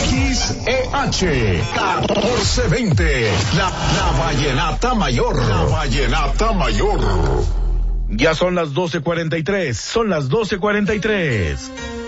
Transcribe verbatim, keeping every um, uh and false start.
X E H catorce veinte, la, la Vallenata Mayor. La Vallenata Mayor. Ya son las doce cuarenta y tres, son las doce cuarenta y tres.